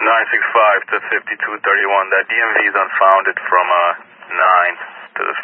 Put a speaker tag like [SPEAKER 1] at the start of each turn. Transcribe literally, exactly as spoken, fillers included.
[SPEAKER 1] nine six five to fifty-two thirty-one. That D M V is unfounded from uh, nine to the